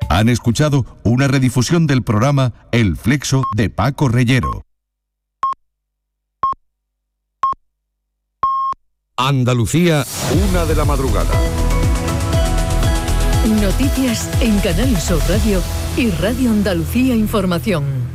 Han escuchado una redifusión del programa El Flexo de Paco Reyero. Andalucía, 1 de la madrugada. Noticias en Canal Sur Radio y Radio Andalucía Información.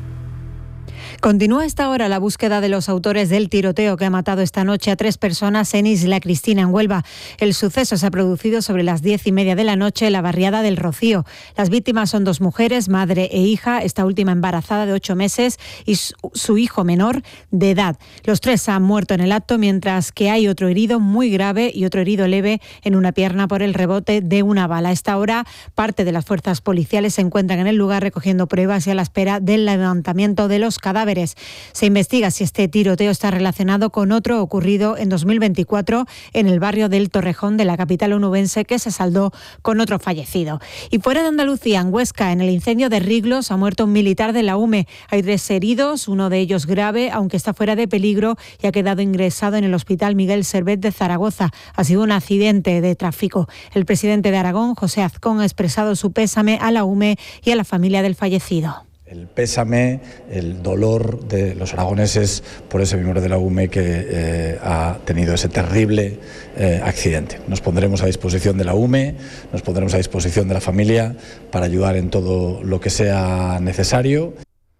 Continúa a esta hora la búsqueda de los autores del tiroteo que ha matado esta noche a 3 personas en Isla Cristina, en Huelva. El suceso se ha producido sobre las 10:30 de la noche en la barriada del Rocío. Las víctimas son 2 mujeres, madre e hija, esta última embarazada de 8 meses y su hijo menor de edad. Los 3 han muerto en el acto, mientras que hay otro herido muy grave y otro herido leve en una pierna por el rebote de una bala. A esta hora, parte de las fuerzas policiales se encuentran en el lugar recogiendo pruebas y a la espera del levantamiento de los cadáveres. Se investiga si este tiroteo está relacionado con otro ocurrido en 2024 en el barrio del Torrejón de la capital onubense, que se saldó con otro fallecido. Y fuera de Andalucía, en Huesca, en el incendio de Riglos, ha muerto un militar de la UME. Hay 3 heridos, uno de ellos grave, aunque está fuera de peligro y ha quedado ingresado en el Hospital Miguel Servet de Zaragoza. Ha sido un accidente de tráfico. El presidente de Aragón, José Azcón, ha expresado su pésame a la UME y a la familia del fallecido. El pésame, el dolor de los aragoneses por ese miembro de la UME que ha tenido ese terrible accidente. Nos pondremos a disposición de la UME, nos pondremos a disposición de la familia para ayudar en todo lo que sea necesario.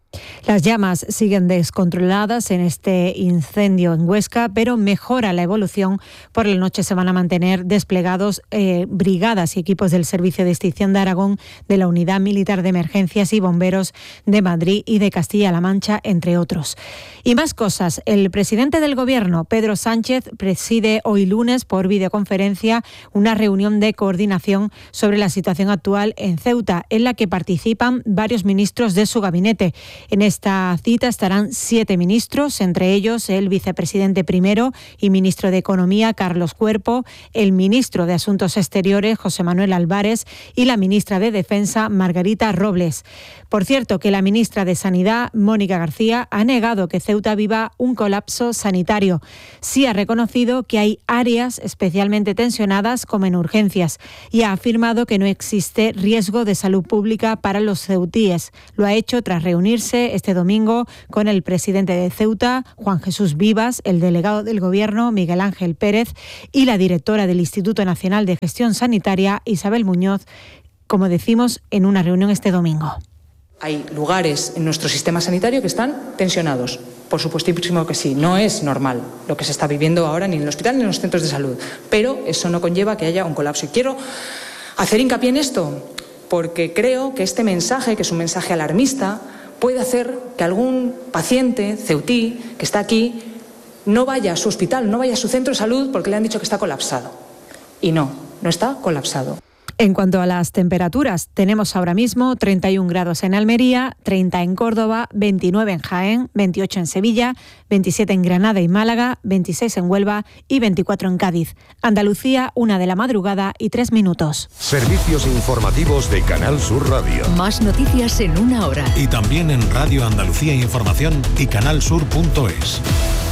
Las llamas siguen descontroladas en este incendio en Huesca, pero mejora la evolución. Por la noche se van a mantener desplegados brigadas y equipos del Servicio de Extinción de Aragón, de la Unidad Militar de Emergencias y Bomberos de Madrid y de Castilla-La Mancha, entre otros. Y más cosas. El presidente del Gobierno, Pedro Sánchez, preside hoy lunes por videoconferencia una reunión de coordinación sobre la situación actual en Ceuta, en la que participan varios ministros de su gabinete. En esta cita estarán 7 ministros, entre ellos el vicepresidente primero y ministro de Economía, Carlos Cuerpo, el ministro de Asuntos Exteriores, José Manuel Álvarez, y la ministra de Defensa, Margarita Robles. Por cierto, que la ministra de Sanidad, Mónica García, ha negado que Ceuta viva un colapso sanitario. Sí ha reconocido que hay áreas especialmente tensionadas, como en urgencias, y ha afirmado que no existe riesgo de salud pública para los ceutíes. Lo ha hecho tras reunirse este domingo con el presidente de Ceuta, Juan Jesús Vivas, el delegado del Gobierno, Miguel Ángel Pérez, y la directora del Instituto Nacional de Gestión Sanitaria, Isabel Muñoz, como decimos, en una reunión este domingo. Hay lugares en nuestro sistema sanitario que están tensionados. Por supuestísimo que sí. No es normal lo que se está viviendo ahora ni en el hospital ni en los centros de salud. Pero eso no conlleva que haya un colapso. Y quiero hacer hincapié en esto porque creo que este mensaje, que es un mensaje alarmista, puede hacer que algún paciente ceutí que está aquí no vaya a su hospital, no vaya a su centro de salud porque le han dicho que está colapsado. Y no está colapsado. En cuanto a las temperaturas, tenemos ahora mismo 31 grados en Almería, 30 en Córdoba, 29 en Jaén, 28 en Sevilla, 27 en Granada y Málaga, 26 en Huelva y 24 en Cádiz. Andalucía, 1 de la madrugada y 3 minutos. Servicios informativos de Canal Sur Radio. Más noticias en 1 hora. Y también en Radio Andalucía Información y canalsur.es.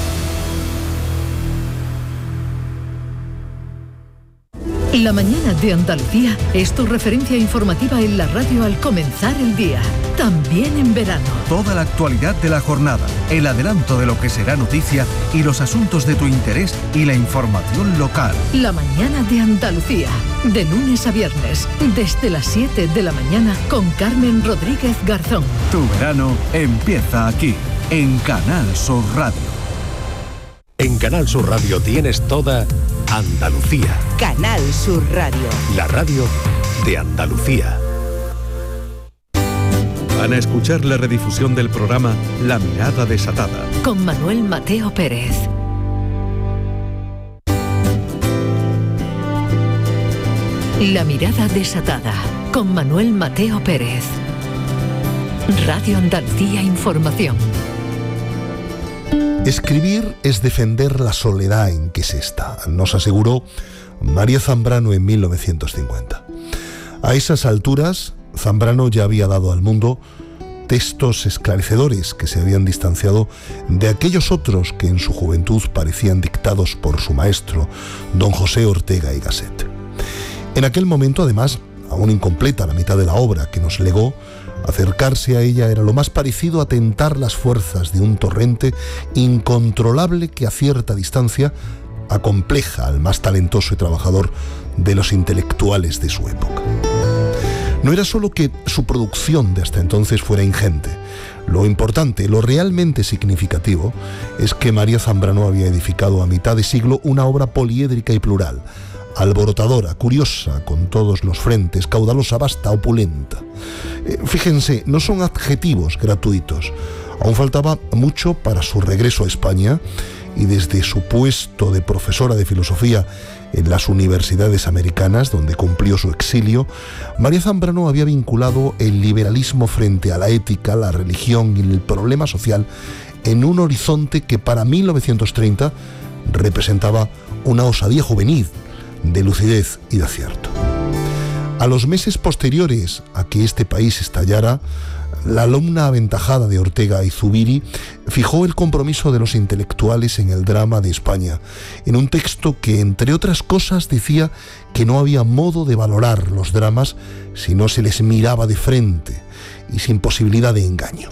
La mañana de Andalucía es tu referencia informativa en la radio al comenzar el día, también en verano. Toda la actualidad de la jornada, el adelanto de lo que será noticia y los asuntos de tu interés y la información local. La mañana de Andalucía, de lunes a viernes, desde las 7 de la mañana con Carmen Rodríguez Garzón. Tu verano empieza aquí, en Canal Sur Radio. En Canal Sur Radio tienes toda Andalucía. Canal Sur Radio. La radio de Andalucía. Van a escuchar la redifusión del programa La Mirada Desatada. Con Manuel Mateo Pérez. La Mirada Desatada. Con Manuel Mateo Pérez. Radio Andalucía Información. Escribir es defender la soledad en que se está, nos aseguró María Zambrano en 1950. A esas alturas, Zambrano ya había dado al mundo textos esclarecedores que se habían distanciado de aquellos otros que en su juventud parecían dictados por su maestro, don José Ortega y Gasset. En aquel momento, además, aún incompleta la mitad de la obra que nos legó, acercarse a ella era lo más parecido a tentar las fuerzas de un torrente incontrolable que a cierta distancia acompleja al más talentoso y trabajador de los intelectuales de su época. No era solo que su producción de hasta entonces fuera ingente. Lo importante, lo realmente significativo, es que María Zambrano había edificado a mitad de siglo una obra poliédrica y plural, alborotadora, curiosa, con todos los frentes, caudalosa, vasta, opulenta. Fíjense, no son adjetivos gratuitos. Aún faltaba mucho para su regreso a España, y desde su puesto de profesora de filosofía en las universidades americanas, donde cumplió su exilio, María Zambrano había vinculado el liberalismo frente a la ética, la religión y el problema social en un horizonte que para 1930 representaba una osadía juvenil, de lucidez y de acierto. A los meses posteriores a que este país estallara, la alumna aventajada de Ortega y Zubiri fijó el compromiso de los intelectuales en el drama de España, en un texto que, entre otras cosas, decía que no había modo de valorar los dramas si no se les miraba de frente y sin posibilidad de engaño.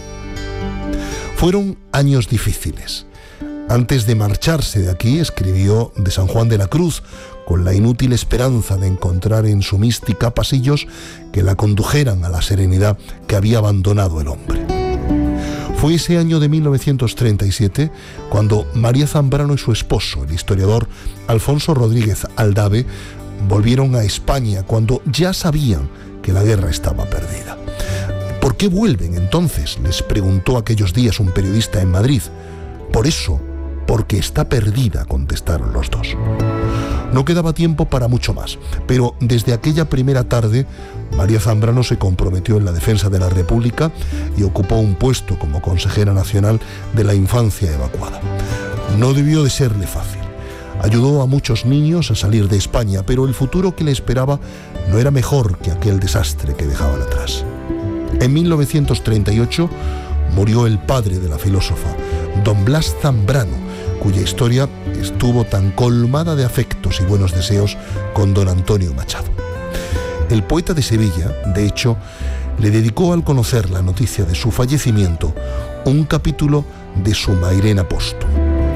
Fueron años difíciles. Antes de marcharse de aquí, escribió de San Juan de la Cruz, con la inútil esperanza de encontrar en su mística pasillos que la condujeran a la serenidad que había abandonado el hombre. Fue ese año de 1937 cuando María Zambrano y su esposo, el historiador Alfonso Rodríguez Aldave, volvieron a España cuando ya sabían que la guerra estaba perdida. ¿Por qué vuelven entonces?, les preguntó aquellos días un periodista en Madrid. Por eso, porque está perdida, contestaron los dos. No quedaba tiempo para mucho más, pero desde aquella primera tarde, María Zambrano se comprometió en la defensa de la República y ocupó un puesto como consejera nacional de la infancia evacuada. No debió de serle fácil. Ayudó a muchos niños a salir de España, pero el futuro que le esperaba no era mejor que aquel desastre que dejaban atrás. En 1938 murió el padre de la filósofa, don Blas Zambrano, cuya historia estuvo tan colmada de afectos y buenos deseos con don Antonio Machado. El poeta de Sevilla, de hecho, le dedicó, al conocer la noticia de su fallecimiento, un capítulo de su Mairena póstuma.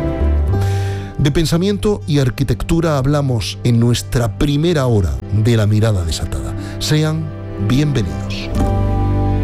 De pensamiento y arquitectura hablamos en nuestra primera hora de La Mirada Desatada. Sean bienvenidos.